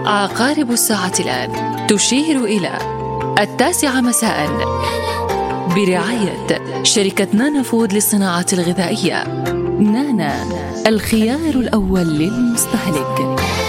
عقارب الساعة الآن تشير إلى 9 مساء، برعاية شركة نانا فود للصناعة الغذائية. نانا، الخيار الأول للمستهلك.